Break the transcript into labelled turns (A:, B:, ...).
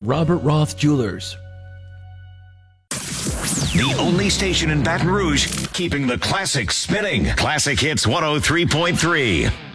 A: Robert Roth Jewelers.
B: The only station in Baton Rouge keeping the classics spinning. Classic Hits 103.3.